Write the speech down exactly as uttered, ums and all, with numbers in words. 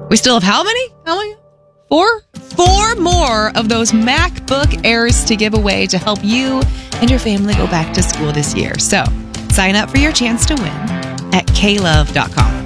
We still have how many? How many? Four? Four more of those MacBook Airs to give away to help you and your family go back to school this year. So sign up for your chance to win at k love dot com.